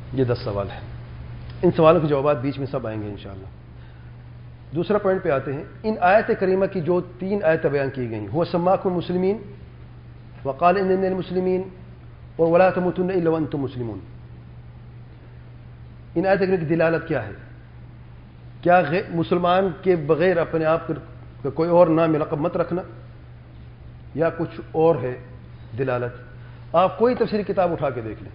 یہ 10 سوال ہیں. ان سوالوں کے جوابات بیچ میں سب آئیں گے انشاءاللہ. دوسرا پوائنٹ پہ آتے ہیں. ان آیت کریمہ کی جو 3 آیتیں بیان کی گئی ہیں، هو سماکم مسلمین وقال اننا المسلمین اور ولا تموتن الا وانتم مسلمون. ان آیت کریمہ کی دلالت کیا ہے؟ کیا مسلمان کے بغیر اپنے آپ کا کوئی اور نام لقب مت رکھنا، یا کچھ اور ہے دلالت؟ آپ کوئی تفسیری کتاب اٹھا کے دیکھ لیں،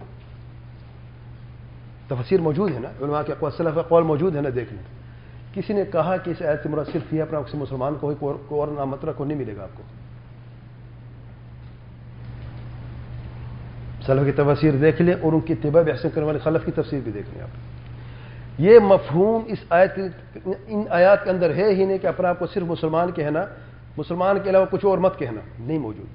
تفسیر موجود ہے نا، علماء کے اقوال سلف اقوال موجود ہے نا، دیکھ لیں. کسی نے کہا کہ اس آیت سے مراد صرف یہ اپنا کسی مسلمان کو کوئی اور نام مت رکھو، نہیں ملے گا آپ کو. سلف کی تفسیر دیکھ لیں اور ان کی اتباع بحث کرنے والے خلف کی تفسیر بھی دیکھ لیں آپ. یہ مفہوم اس آیت ان آیات کے اندر ہے ہی نہیں کہ اپنا آپ کو صرف مسلمان کہنا، مسلمان کے علاوہ کچھ اور مت کہنا، نہیں موجود.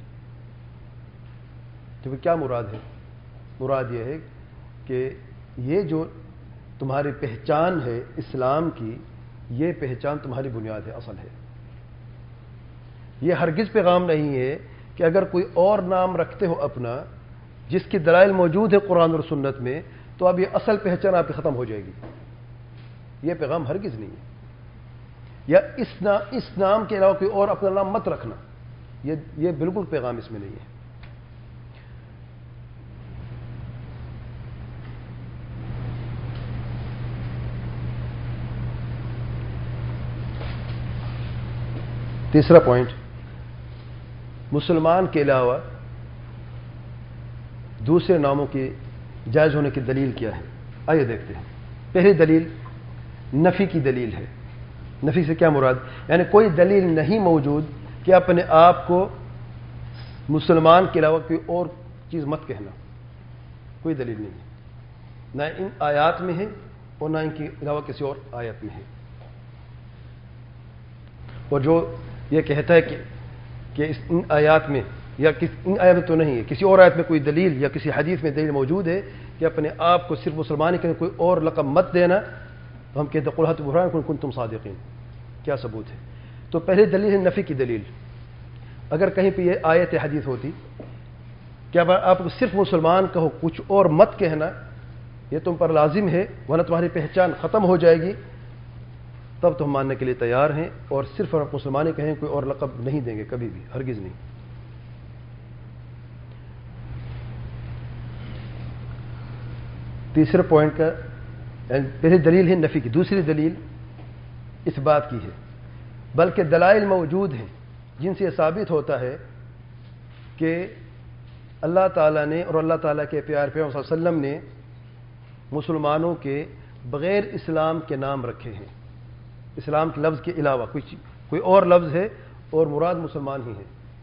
تو کیا مراد ہے؟ مراد یہ ہے کہ یہ جو تمہاری پہچان ہے اسلام کی، یہ پہچان تمہاری بنیاد ہے، اصل ہے. یہ ہرگز پیغام نہیں ہے کہ اگر کوئی اور نام رکھتے ہو اپنا جس کی دلائل موجود ہے قرآن اور سنت میں، تو اب یہ اصل پہچان آپ کی ختم ہو جائے گی. یہ پیغام ہرگز نہیں ہے. یا اس نام کے علاوہ کوئی اور اپنا نام مت رکھنا، یہ بالکل پیغام اس میں نہیں ہے. تیسرا پوائنٹ، مسلمان کے علاوہ دوسرے ناموں کے جائز ہونے کی دلیل کیا ہے؟ آئیے دیکھتے ہیں. پہلی دلیل نفی کی دلیل ہے. نفی سے کیا مراد؟ یعنی کوئی دلیل نہیں موجود کہ اپنے آپ کو مسلمان کے علاوہ کوئی اور چیز مت کہنا. کوئی دلیل نہیں ہے، نہ ان آیات میں ہے اور نہ ان کے علاوہ کسی اور آیت میں ہے. اور جو یہ کہتا ہے کہ ان آیات میں یا ان آیات میں تو نہیں ہے، کسی اور آیت میں کوئی دلیل یا کسی حدیث میں دلیل موجود ہے کہ اپنے آپ کو صرف مسلمان ہی کہیں، کوئی اور لقب مت دینا، تو ہم کہتے ہیں قل ہاتوا برہانکم ان کنتم صادقین. کیا ثبوت ہے؟ تو پہلی دلیل ہے نفی کی دلیل. اگر کہیں پہ یہ آیت حدیث ہوتی کہ اب آپ کو صرف مسلمان کہو، کچھ اور مت کہنا، یہ تم پر لازم ہے ورنہ تمہاری پہچان ختم ہو جائے گی، تب تو ہم ماننے کے لیے تیار ہیں. اور صرف آپ مسلمان ہی کہیں، کوئی اور لقب نہیں دیں گے کبھی بھی، ہرگز نہیں. تیسرے پوائنٹ کا پہلی دلیل ہے نفی کی. دوسری دلیل اس بات کی ہے، بلکہ دلائل موجود ہیں جن سے یہ ثابت ہوتا ہے کہ اللہ تعالیٰ نے اور اللہ تعالیٰ کے پیارے پیغمبر صلی اللہ علیہ وسلم نے مسلمانوں کے بغیر اسلام کے نام رکھے ہیں. اسلام کے لفظ کے علاوہ کوئی اور لفظ ہے اور مراد مسلمان ہی ہے.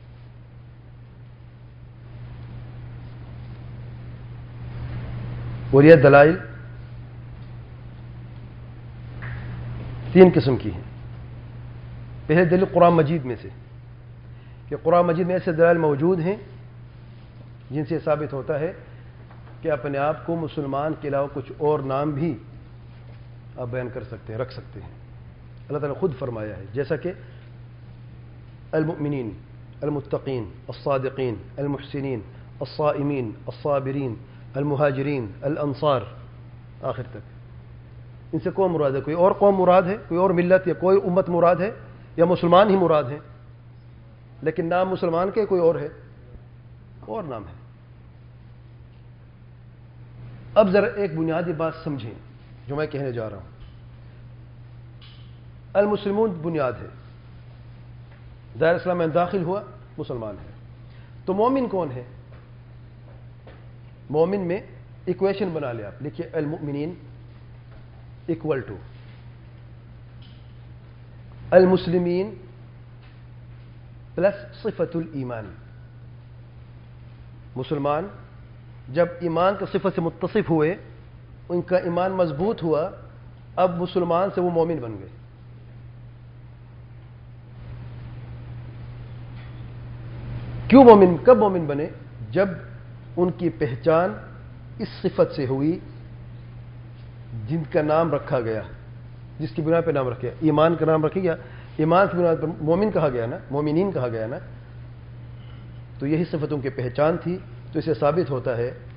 اور یہ دلائل 3 قسم کی ہیں. پہلے دلیل قرآن مجید میں سے، کہ قرآن مجید میں ایسے دلائل موجود ہیں جن سے ثابت ہوتا ہے کہ اپنے آپ کو مسلمان کے علاوہ کچھ اور نام بھی آپ بیان کر سکتے ہیں، رکھ سکتے ہیں. اللہ تعالیٰ نے خود فرمایا ہے، جیسا کہ المؤمنین، المتقین، الصادقین، المحسنین، الصائمین، الصابرین، المہاجرین، الانصار، آخر تک. ان سے کون مراد ہے؟ کوئی اور قوم مراد ہے، کوئی اور ملت یا کوئی امت مراد ہے، یا مسلمان ہی مراد ہیں؟ لیکن نام مسلمان کے کوئی اور ہے، اور نام ہے. اب ذرا ایک بنیادی بات سمجھیں جو میں کہنے جا رہا ہوں. المسلمون بنیاد ہے، دائرہ اسلام میں داخل ہوا مسلمان ہے. تو مومن کون ہے؟ مومن میں ایکویشن بنا لیا آپ، لکھیے المؤمنین اکول ٹو المسلمین پلس صفت الایمان. مسلمان جب ایمان کا صفت سے متصف ہوئے، ان کا ایمان مضبوط ہوا، اب مسلمان سے وہ مومن بن گئے. کیوں مومن؟ کب مومن بنے؟ جب ان کی پہچان اس صفت سے ہوئی جن کا نام رکھا گیا، جس کی بنا پہ نام رکھا گیا. ایمان کا نام رکھا گیا، ایمان کی بنا پر مومن کہا گیا نا، مومنین کہا گیا نا. تو یہی صفتوں کی پہچان تھی. تو اسے ثابت ہوتا ہے